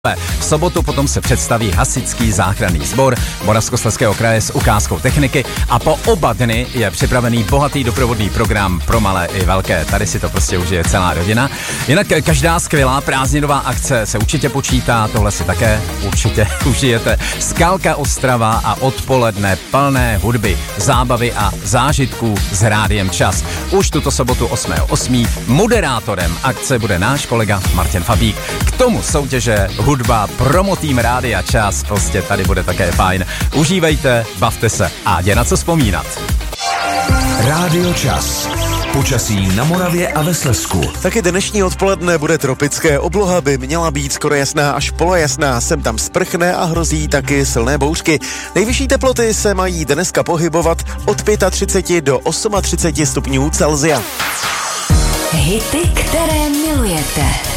V sobotu potom se představí Hasičský záchranný sbor Moravskoslezského kraje s ukázkou techniky a po oba dny je připravený bohatý doprovodný program pro malé i velké. Tady si to prostě užije celá rodina. Jinak každá skvělá prázdninová akce se určitě počítá, tohle si také určitě užijete. Skalka Ostrava a odpoledne plné hudby, zábavy a zážitků s Rádiem Čas. Už tuto sobotu 8.8. moderátorem akce bude náš kolega Martin Fabík. K tomu soutěže hudba, promotým Rádia Čas, prostě tady bude také fajn. Užívejte, bavte se a je na co vzpomínat. Rádio Čas. Počasí na Moravě a ve Slezsku. Taky dnešní odpoledne bude tropické, obloha by měla být skoro jasná až polojasná, sem tam sprchne a hrozí taky silné bouřky. Nejvyšší teploty se mají dneska pohybovat od 35 do 38 stupňů Celsia. Hity, které milujete.